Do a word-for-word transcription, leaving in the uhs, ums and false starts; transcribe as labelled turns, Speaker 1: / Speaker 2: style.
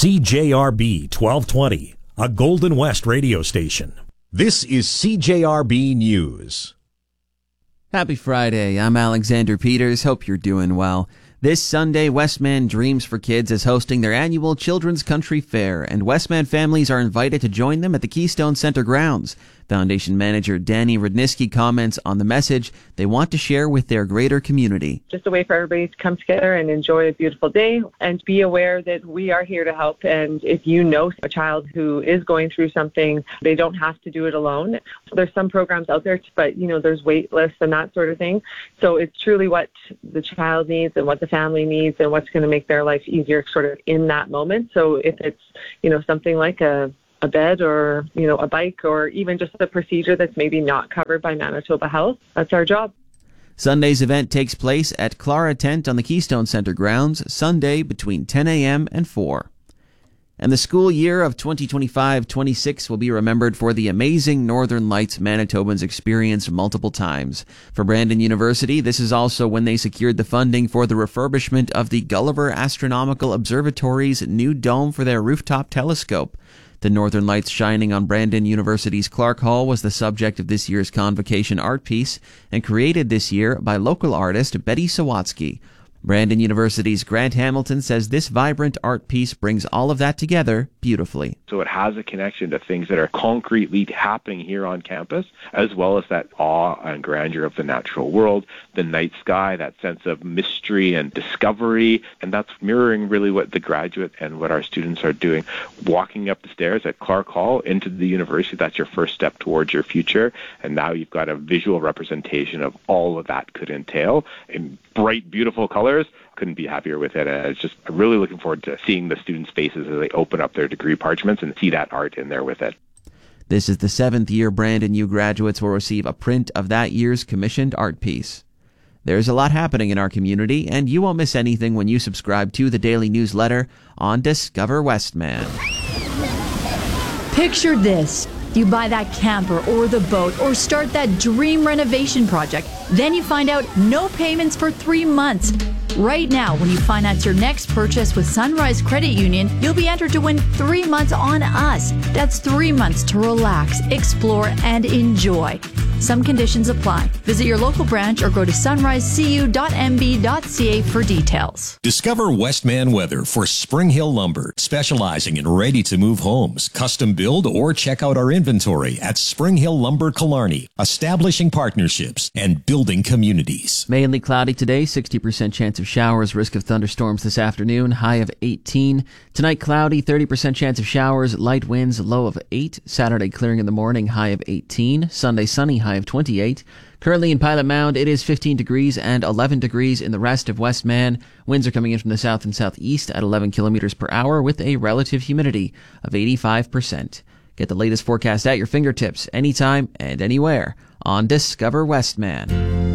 Speaker 1: C J R B twelve twenty, a Golden West radio station. This is C J R B News.
Speaker 2: Happy Friday. I'm Alexander Peters. Hope you're doing well. This Sunday, Westman Dreams for Kids is hosting their annual Children's Country Fair, and Westman families are invited to join them at the Keystone Center grounds. Foundation manager Danny Rudnisky comments on the message they want to share with their greater community.
Speaker 3: Just a way for everybody to come together and enjoy a beautiful day and be aware that we are here to help. And if you know a child who is going through something, they don't have to do it alone. There's some programs out there, but you know, there's wait lists and that sort of thing. So it's truly what the child needs and what the family needs and what's going to make their life easier sort of in that moment. So if it's, you know, something like a a bed or, you know, a bike or even just a procedure that's maybe not covered by Manitoba Health, that's our job.
Speaker 2: Sunday's event takes place at Clara Tent on the Keystone Center grounds, Sunday between ten a.m. and four. And the school year of twenty twenty-five twenty-six will be remembered for the amazing Northern Lights Manitobans experienced multiple times. For Brandon University, this is also when they secured the funding for the refurbishment of the Gulliver Astronomical Observatory's new dome for their rooftop telescope. The Northern Lights shining on Brandon University's Clark Hall was the subject of this year's convocation art piece and created this year by local artist Betty Sawatsky. Brandon University's Grant Hamilton says this vibrant art piece brings all of that together beautifully.
Speaker 4: So it has a connection to things that are concretely happening here on campus, as well as that awe and grandeur of the natural world, the night sky, that sense of mystery and discovery. And that's mirroring really what the graduate and what our students are doing. Walking up the stairs at Clark Hall into the university, that's your first step towards your future. And now you've got a visual representation of all of that could entail in bright, beautiful colors. Couldn't be happier with it. And it's just, I'm really looking forward to seeing the students' faces as they open up their degree parchments and see that art in there with it.
Speaker 2: This is the seventh year Brandon U graduates will receive a print of that year's commissioned art piece. There's a lot happening in our community, and you won't miss anything when you subscribe to the daily newsletter on Discover Westman.
Speaker 5: Picture this. You buy that camper or the boat or start that dream renovation project. Then you find out no payments for three months. Right now, when you finance your next purchase with Sunrise Credit Union, you'll be entered to win three months on us. That's three months to relax, explore, and enjoy. Some conditions apply. Visit your local branch or go to sunrise c u dot m b dot c a for details.
Speaker 1: Discover Westman Weather for Spring Hill Lumber, specializing in ready-to-move homes, custom build, or check out our inventory at Spring Hill Lumber Killarney, establishing partnerships and building communities.
Speaker 2: Mainly cloudy today, sixty percent chance of showers, risk of thunderstorms this afternoon, high of eighteen. Tonight cloudy, thirty percent chance of showers, light winds, low of eight. Saturday clearing in the morning, high of eighteen. Sunday sunny, high of twenty-eight. Currently in Pilot Mound, it is fifteen degrees and eleven degrees in the rest of Westman. Winds are coming in from the south and southeast at eleven kilometers per hour with a relative humidity of eighty-five percent. Get the latest forecast at your fingertips anytime and anywhere on Discover Westman.